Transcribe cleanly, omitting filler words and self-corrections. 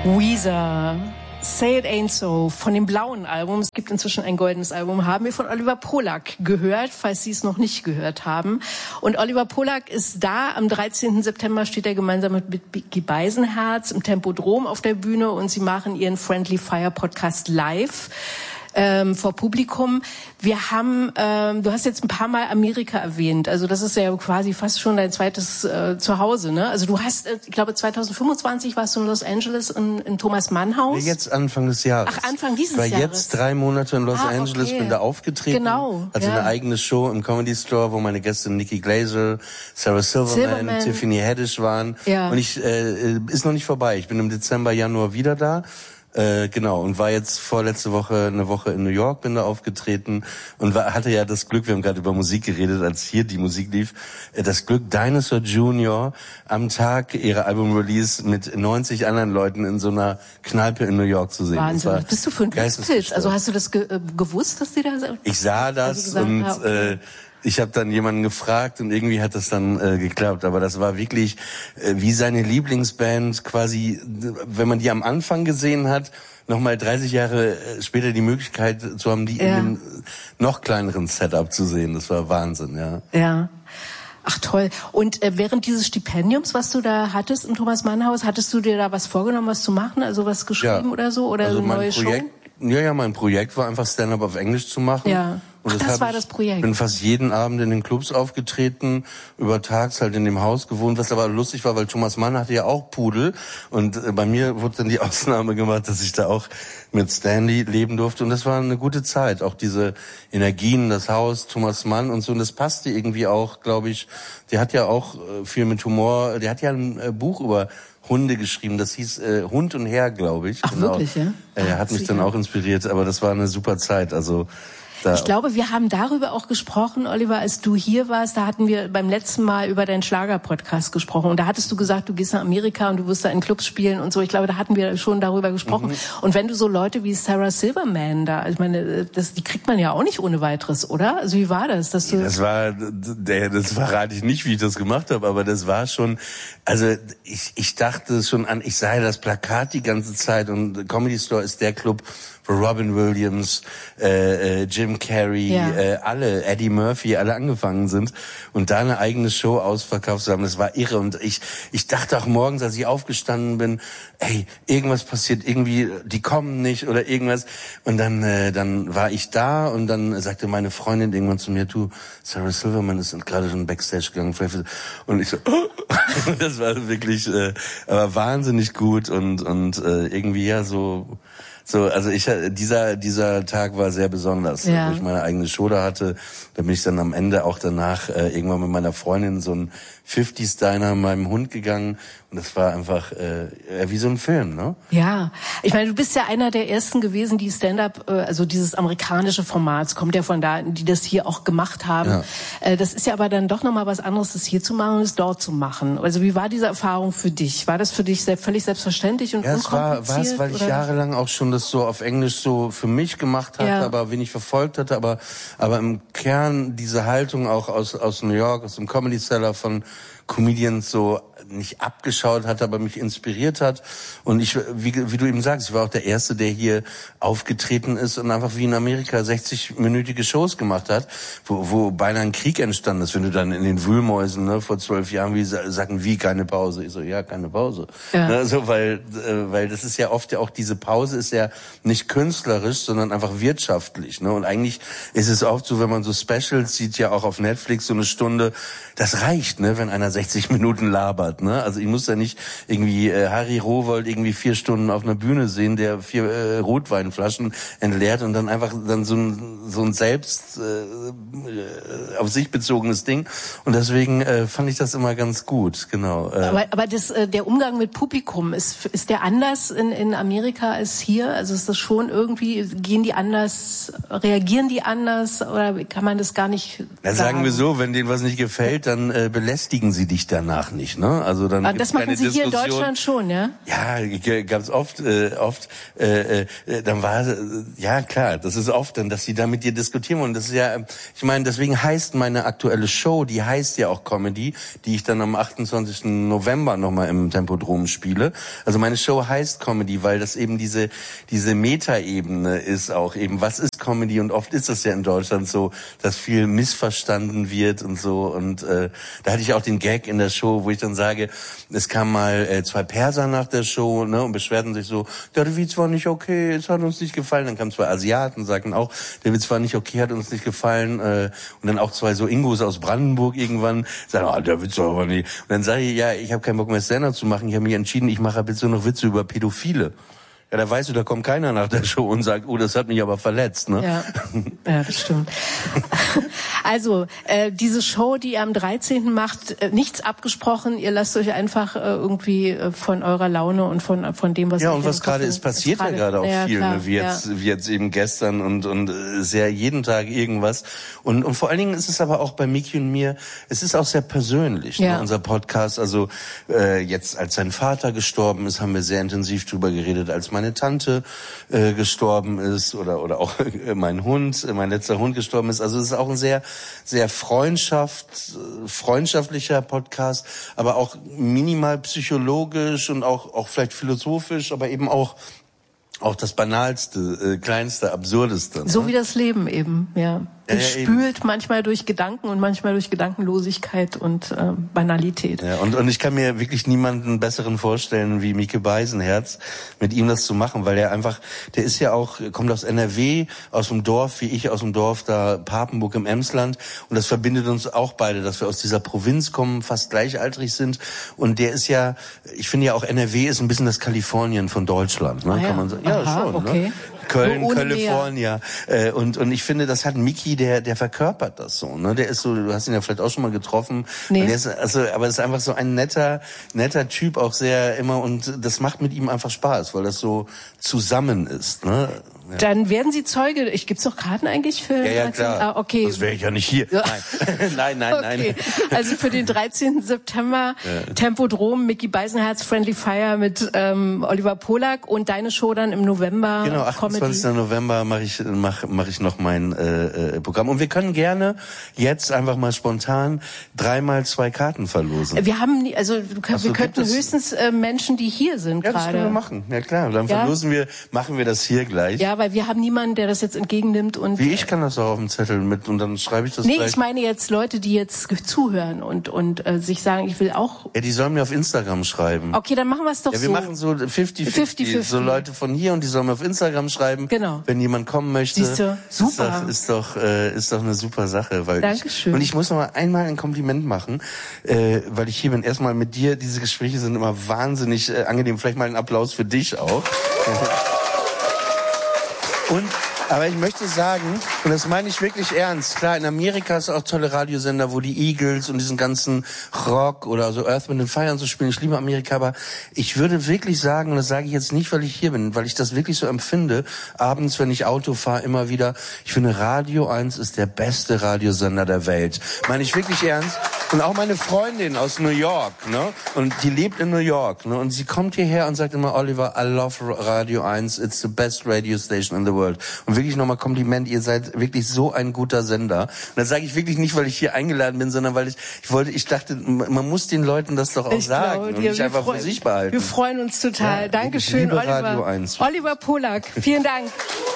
Weezer, Say It Ain't So, von dem blauen Album. Es gibt inzwischen ein goldenes Album, haben wir von Oliver Polak gehört, falls Sie es noch nicht gehört haben. Und Oliver Polak ist da. Am 13. September steht er gemeinsam mit Biggie Beisenherz im Tempodrom auf der Bühne und sie machen ihren Friendly Fire Podcast live. Vor Publikum. Wir haben, du hast jetzt ein paar Mal Amerika erwähnt, also das ist ja quasi fast schon dein zweites Zuhause, ne? Also du hast, ich glaube 2025 warst du in Los Angeles im Thomas Mann Haus. Jetzt Anfang des Jahres. Ach, Anfang dieses Jahres. Ich war jetzt 3 Monate in Los Angeles, bin da aufgetreten. Genau. Hatte eine eigene Show im Comedy Store, wo meine Gäste Nikki Glaser, Sarah Silverman, Tiffany Haddish waren. Ja. Und ist noch nicht vorbei. Ich bin im Dezember, Januar wieder da. Genau, und war jetzt vorletzte Woche eine Woche in New York, bin da aufgetreten und hatte ja das Glück, wir haben gerade über Musik geredet, als hier die Musik lief, das Glück, Dinosaur Jr. am Tag ihrer Album-Release mit 90 anderen Leuten in so einer Kneipe in New York zu sehen. Wahnsinn, was bist du für ein Glückspilz? Also hast du das gewusst, dass die da sind? Ich sah das und ich habe dann jemanden gefragt und irgendwie hat das dann geklappt. Aber das war wirklich wie seine Lieblingsband quasi, wenn man die am Anfang gesehen hat, nochmal 30 Jahre später die Möglichkeit zu haben, die in einem noch kleineren Setup zu sehen. Das war Wahnsinn, ja. Ja. Ach toll. Und während dieses Stipendiums, was du da hattest im Thomas Mann Haus, hattest du dir da was vorgenommen, was zu machen? Also was geschrieben oder so? Oder also eine neue Show? Mein Projekt war einfach Stand-up auf Englisch zu machen. Ja. Und das war das Projekt. Ich bin fast jeden Abend in den Clubs aufgetreten, übertags halt in dem Haus gewohnt, was aber lustig war, weil Thomas Mann hatte ja auch Pudel und bei mir wurde dann die Ausnahme gemacht, dass ich da auch mit Stanley leben durfte und das war eine gute Zeit, auch diese Energien, das Haus, Thomas Mann und so und das passte irgendwie auch, glaube ich, der hat ja auch viel mit Humor, der hat ja ein Buch über Hunde geschrieben, das hieß Hund und Herr, glaube ich. Ach genau. Wirklich, ja? Er hat mich dann auch inspiriert, aber das war eine super Zeit, also ich glaube, wir haben darüber auch gesprochen, Oliver, als du hier warst. Da hatten wir beim letzten Mal über deinen Schlager-Podcast gesprochen. Und da hattest du gesagt, du gehst nach Amerika und du wirst da in Clubs spielen und so. Ich glaube, da hatten wir schon darüber gesprochen. Und wenn du so Leute wie Sarah Silverman da, ich meine, die kriegt man ja auch nicht ohne weiteres, oder? Also wie war das? Das verrate ich nicht, wie ich das gemacht habe, aber das war schon, also ich dachte schon an, ich sah das Plakat die ganze Zeit und Comedy Store ist der Club, wo Robin Williams, Jim Carrey, alle, Eddie Murphy, alle angefangen sind und da eine eigene Show ausverkauft zu haben, das war irre und ich dachte auch morgens, als ich aufgestanden bin, ey, irgendwas passiert, irgendwie, die kommen nicht oder irgendwas und dann war ich da und dann sagte meine Freundin irgendwann zu mir, du, Sarah Silverman ist gerade schon Backstage gegangen und ich so, das war wirklich, aber wahnsinnig gut und irgendwie ja so, also dieser Tag war sehr besonders, wo ich meine eigene Show da hatte. Da bin ich dann am Ende auch danach irgendwann mit meiner Freundin in so ein 50s Diner mit meinem Hund gegangen und das war einfach wie so ein Film, ne? Ja, ich meine, du bist ja einer der ersten gewesen, die Stand-up, also dieses amerikanische Formats, kommt ja von da, die das hier auch gemacht haben. Ja. Das ist ja aber dann doch nochmal was anderes, das hier zu machen und es dort zu machen. Also wie war diese Erfahrung für dich? War das für dich völlig selbstverständlich und unkompliziert? Ja, es war, weil ich jahrelang auch schon das so auf Englisch so für mich gemacht hatte, aber wenig verfolgt hatte, aber im Kern diese Haltung auch aus New York, aus dem Comedy Cellar von Comedians so nicht abgeschaut hat, aber mich inspiriert hat. Und ich, wie du eben sagst, ich war auch der Erste, der hier aufgetreten ist und einfach wie in Amerika 60-minütige Shows gemacht hat, wo beinahe ein Krieg entstanden ist, wenn du dann in den Wühlmäusen, ne, vor 12 Jahren, sagen, wie, keine Pause? Ich so, ja, keine Pause. Ja. Ne, so, weil das ist ja oft ja auch, diese Pause ist ja nicht künstlerisch, sondern einfach wirtschaftlich, ne. Und eigentlich ist es oft so, wenn man so Specials sieht, ja auch auf Netflix, so eine Stunde, das reicht, ne, wenn einer 60 Minuten labert, ne? Also ich muss ja nicht irgendwie Harry Rowohlt irgendwie 4 Stunden auf einer Bühne sehen, der 4 Rotweinflaschen entleert und dann einfach dann so ein selbst auf sich bezogenes Ding. Und deswegen fand ich das immer ganz gut, genau. Aber der Umgang mit Publikum, ist der anders in Amerika als hier? Also ist das schon irgendwie, reagieren die anders oder kann man das gar nicht sagen? Sagen wir so, wenn denen was nicht gefällt, dann belästigen sie dich danach nicht, ne? ne? Also dann das machen Sie hier in Deutschland schon, ja? Ja, gab's oft, dann war, ja klar, das ist oft dann, dass sie da mit dir diskutieren wollen. Das ist ja, ich meine, deswegen heißt meine aktuelle Show, die heißt ja auch Comedy, die ich dann am 28. November nochmal im Tempodrom spiele. Also meine Show heißt Comedy, weil das eben diese Metaebene ist auch eben, was ist Comedy? Und oft ist das ja in Deutschland so, dass viel missverstanden wird und so. Und da hatte ich auch den Gag in der Show, wo ich dann sage, es kam mal 2 Perser nach der Show, ne, und beschwerten sich so, der Witz war nicht okay, es hat uns nicht gefallen. Dann kamen 2 Asiaten, sagten auch, der Witz war nicht okay, hat uns nicht gefallen. Und dann auch 2 so Ingos aus Brandenburg irgendwann sagen, der Witz war aber nicht. Und dann sage ich, ja, ich habe keinen Bock mehr Stand-up zu machen. Ich habe mich entschieden, ich mache jetzt nur noch Witze über Pädophile. Ja, da weißt du, da kommt keiner nach der Show und sagt, oh, das hat mich aber verletzt, ne? Ja, das stimmt. Also, diese Show, die ihr am 13. macht, nichts abgesprochen, ihr lasst euch einfach irgendwie von eurer Laune und von dem, was ja, und was gerade ist, passiert ja gerade auch viel, klar, ne? wie jetzt eben gestern und sehr jeden Tag irgendwas. Und vor allen Dingen ist es aber auch bei Miki und mir, es ist auch sehr persönlich, ne? Unser Podcast. Also jetzt, als sein Vater gestorben ist, haben wir sehr intensiv drüber geredet, als meine Tante gestorben ist oder auch mein letzter Hund gestorben ist. Also es ist auch ein sehr, sehr freundschaftlicher Podcast, aber auch minimal psychologisch und auch vielleicht philosophisch, aber eben auch das Banalste, Kleinste, Absurdeste. So wie das Leben eben, ja. Gespült manchmal durch Gedanken und manchmal durch Gedankenlosigkeit und Banalität. Ja, und ich kann mir wirklich niemanden besseren vorstellen wie Mieke Beisenherz, mit ihm das zu machen, weil der ist ja auch, kommt aus NRW, aus dem Dorf, wie ich aus dem Dorf da Papenburg im Emsland, und das verbindet uns auch beide, dass wir aus dieser Provinz kommen, fast gleichaltrig sind, und der ist ja, ich finde ja auch NRW ist ein bisschen das Kalifornien von Deutschland, ne? Kann man sagen. Ja, aha, schon, okay. Ne? Köln, California. Und ich finde, das hat Micky, der verkörpert das so, ne? Der ist so, du hast ihn ja vielleicht auch schon mal getroffen. Nee. Der ist, aber ist einfach so ein netter Typ, auch sehr immer, und das macht mit ihm einfach Spaß, weil das so zusammen ist, ne? Ja. Dann werden Sie Zeuge. Gibt's doch Karten eigentlich für? Ja, klar. Okay. Sonst wäre ich ja nicht hier. Ja. Nein. Okay. Also für den 13. September Tempodrom, Micky Beisenherz, Friendly Fire mit Oliver Polak und deine Show dann im November. Genau, 28. Comedy. November mache ich noch mein Programm. Und wir können gerne jetzt einfach mal spontan 3x 2 Karten verlosen. Wir haben wir könnten höchstens Menschen, die hier sind gerade. Ja, das können wir machen. Ja klar, dann machen wir das hier gleich. Ja, weil wir haben niemanden, der das jetzt entgegennimmt und. Wie, ich kann das auch auf dem Zettel mit und dann schreibe ich das. Nee, gleich. ich meine jetzt Leute, die jetzt zuhören und sich sagen, ich will auch. Ja, die sollen mir auf Instagram schreiben. Okay, dann machen wir es doch so. Ja, wir machen so 50-50. So Leute von hier und die sollen mir auf Instagram schreiben. Genau. Wenn jemand kommen möchte. Siehst du, super. Ist doch eine super Sache, weil Dankeschön. Und ich muss noch mal einmal ein Kompliment machen, weil ich hier bin. Erstmal mit dir, diese Gespräche sind immer wahnsinnig angenehm. Vielleicht mal einen Applaus für dich auch. Aber ich möchte sagen, und das meine ich wirklich ernst, klar, in Amerika ist auch tolle Radiosender, wo die Eagles und diesen ganzen Rock oder so Earth, Wind & Fire und so spielen. Ich liebe Amerika, aber ich würde wirklich sagen, und das sage ich jetzt nicht, weil ich hier bin, weil ich das wirklich so empfinde, abends, wenn ich Auto fahre, immer wieder, ich finde Radio 1 ist der beste Radiosender der Welt. Meine ich wirklich ernst. Und auch meine Freundin aus New York, ne? Und die lebt in New York, ne? Und sie kommt hierher und sagt immer, Oliver, I love Radio 1, it's the best radio station in the world. Und wirklich nochmal Kompliment, ihr seid wirklich so ein guter Sender. Und das sage ich wirklich nicht, weil ich hier eingeladen bin, sondern weil ich dachte, man muss den Leuten das doch auch sagen und nicht einfach für sich behalten. Wir freuen uns total. Ja, Dankeschön, liebe Oliver. Radio 1. Oliver Polak, vielen Dank.